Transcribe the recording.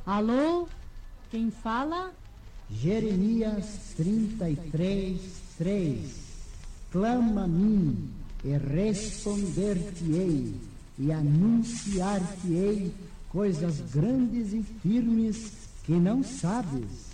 Alô? Quem fala? Jeremias 33:3. Clama a mim, e responder-te-ei, e anunciar-te-ei coisas grandes e firmes que não sabes.